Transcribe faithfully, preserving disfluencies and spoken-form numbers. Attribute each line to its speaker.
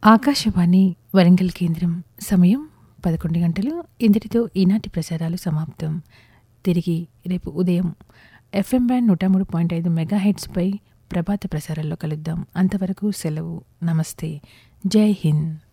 Speaker 1: ఆకాశవాణి వరంగల్ కేంద్రం సమయం పదకొండు గంటలు. ఇంతటితో ఈనాటి ప్రసారాలు సమాప్తం. తిరిగి రేపు ఉదయం ఎఫ్ఎం బ్యాండ్ నూట మూడు పాయింట్ ఐదు మెగా హెడ్స్పై ప్రభాత ప్రసారాల్లో కలుద్దాం. అంతవరకు సెలవు. నమస్తే. జై హింద్.